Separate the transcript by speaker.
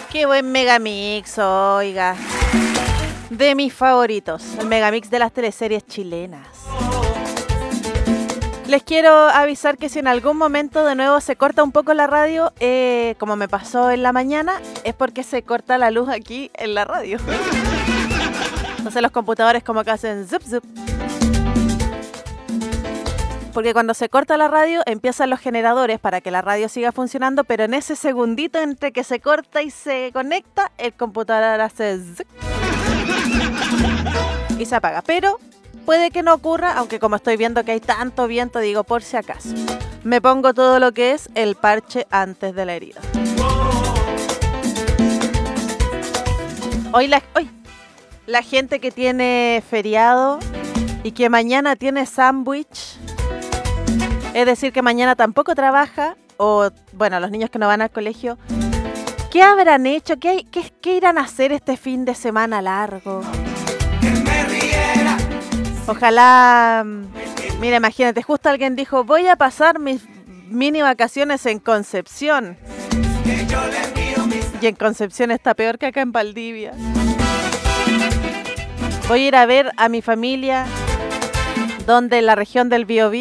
Speaker 1: Qué buen Megamix, oiga. De mis favoritos, el Megamix de las teleseries chilenas. Les quiero avisar que si en algún momento de nuevo se corta un poco la radio, como me pasó en la mañana, es porque se corta la luz aquí en la radio. Entonces los computadores como que hacen zup zup. Porque cuando se corta la radio empiezan los generadores para que la radio siga funcionando, pero en ese segundito entre que se corta y se conecta, el computador hace zup y se apaga. Pero puede que no ocurra, aunque como estoy viendo que hay tanto viento, digo por si acaso. Me pongo todo lo que es el parche antes de la herida. Hoy la gente que tiene feriado y que mañana tiene sándwich, es decir, que mañana tampoco trabaja, o bueno, los niños que no van al colegio, ¿qué habrán hecho? ¿Qué irán a hacer este fin de semana largo? Ojalá, mira, imagínate, justo alguien dijo, voy a pasar mis mini vacaciones en Concepción. Y en Concepción está peor que acá en Valdivia. Voy a ir a ver a mi familia, donde en la región del Biobío